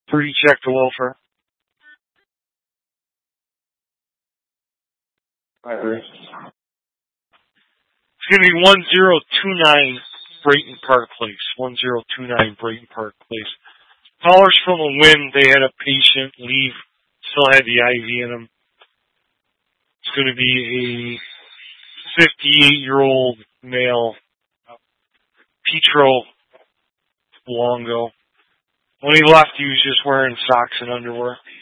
Pre-check the welfare. It's going to be 1029 Brayton Park Place. 1029 Brayton Park Place. Callers from a wind. They had a patient leave. Still had the IV in them. It's going to be a 58-year-old male, Petro Longo. When he left, he was just wearing socks and underwear.